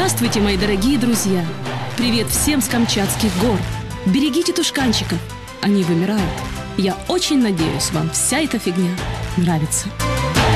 Здравствуйте, мои дорогие друзья! Привет всем с Камчатских гор! Берегите тушканчиков, они вымирают. Я очень надеюсь, вам вся эта фигня нравится.